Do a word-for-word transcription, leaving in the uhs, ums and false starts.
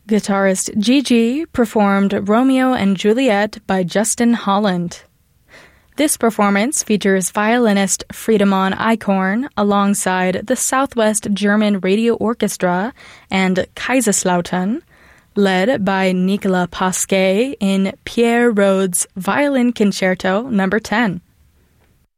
Guitarist Gigi performed Romeo and Juliet by Justin Holland. This performance features violinist Friedemann Eichhorn alongside the Southwest German Radio Orchestra and Kaiserslautern, led by Nicolas Pasquet in Pierre Rode's Violin Concerto number ten.